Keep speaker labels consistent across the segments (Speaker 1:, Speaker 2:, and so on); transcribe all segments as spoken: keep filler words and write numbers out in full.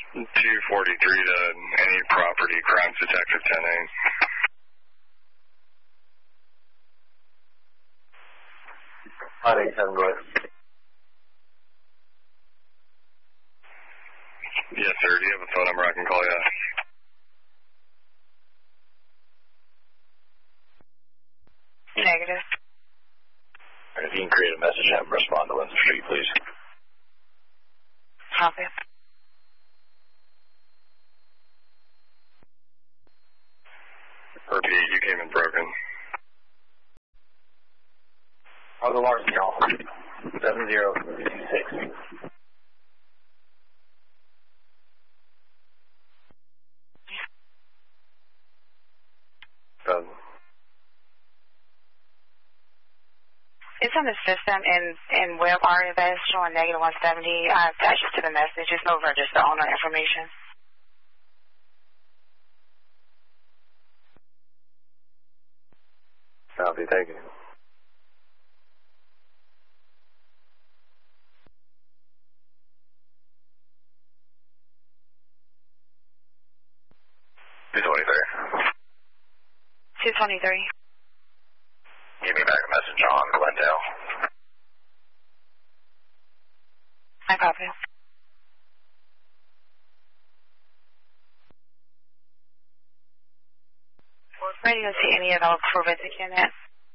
Speaker 1: two forty-three to any property crimes detective ten eight.
Speaker 2: nine eight seven, go ahead.
Speaker 1: Yes, sir. Do you have a phone number I can call you at?
Speaker 3: Negative.
Speaker 2: If you can create a message, have them respond to Windsor Street, please.
Speaker 3: Copy.
Speaker 1: Repeat, you came in broken.
Speaker 2: Oh, the Larson call. seven zero six.
Speaker 1: Um,
Speaker 3: It's on the system in, in web R F S showing negative one seventy. I attached it to the message. It's no register owner information.
Speaker 1: Copy, thank you.
Speaker 2: two twenty-three.
Speaker 3: two twenty-three.
Speaker 2: Give me back a message on Glendale.
Speaker 3: I copy. Ready to see any adults for visit unit?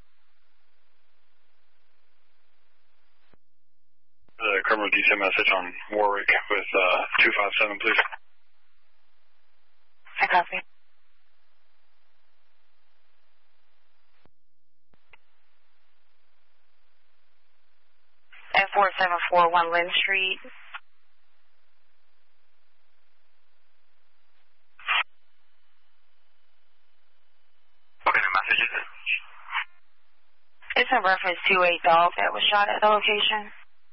Speaker 1: The criminal detail message on Warwick with uh, two five seven, please.
Speaker 3: I copy. At four seven four one Lynn Street.
Speaker 2: What kind of message is it?
Speaker 3: It's in reference to a dog that was shot at the location.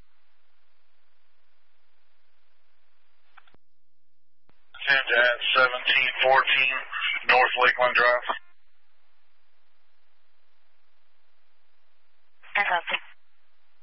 Speaker 4: Send at seventeen fourteen North Lakeland Drive.
Speaker 3: I copy.